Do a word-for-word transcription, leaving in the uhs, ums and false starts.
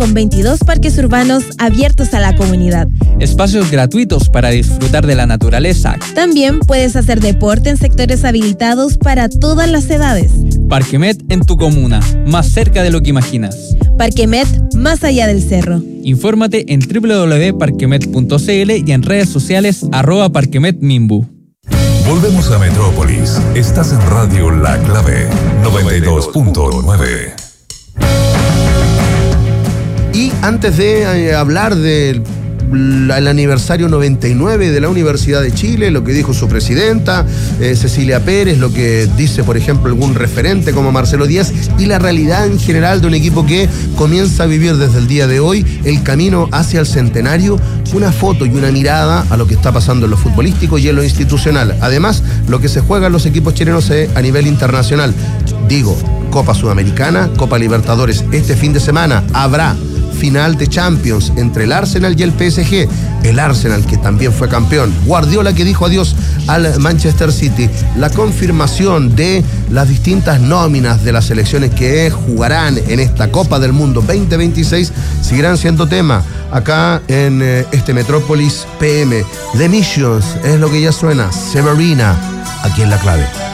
con veintidós parques urbanos abiertos a la comunidad. Espacios gratuitos para disfrutar de la naturaleza. También puedes hacer deporte en sectores habilitados para todas las edades. Parquemet en tu comuna, más cerca de lo que imaginas. Parquemet, más allá del cerro. Infórmate en doble u doble u doble u punto parquemet punto c l y en redes sociales arroba parquemetmimbu. Volvemos a Metrópolis. Estás en Radio La Clave noventa y dos punto nueve. Y antes de eh, hablar del el aniversario noventa y nueve de la Universidad de Chile, lo que dijo su presidenta, eh, Cecilia Pérez, lo que dice, por ejemplo, algún referente como Marcelo Díaz, y la realidad en general de un equipo que comienza a vivir desde el día de hoy el camino hacia el centenario, una foto y una mirada a lo que está pasando en lo futbolístico y en lo institucional. Además, lo que se juega en los equipos chilenos eh, a nivel internacional. Digo, Copa Sudamericana, Copa Libertadores. Este fin de semana habrá final de Champions entre el Arsenal y el P S G. El Arsenal, que también fue campeón. Guardiola, que dijo adiós al Manchester City. La confirmación de las distintas nóminas de las selecciones que jugarán en esta Copa del Mundo veinte veintiséis seguirán siendo tema acá en eh, este Metrópolis P M. The Missions es lo que ya suena. Severina, aquí en La Clave.